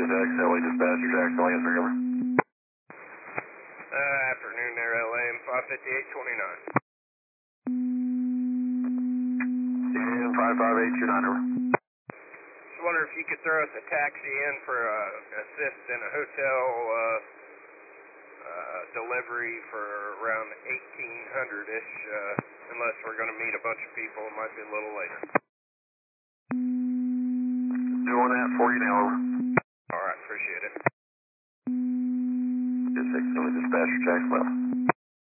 LA Dispatcher, Jackson, answer, over. Afternoon there, LA, 55829. And 55829, over. Just wonder if you could throw us a taxi in for assist in a hotel delivery for around 1800-ish, unless we're going to meet a bunch of people. It might be a little later. Doing that for you now, over. All right, appreciate it. 6 LA Dispatcher, Jackson, left.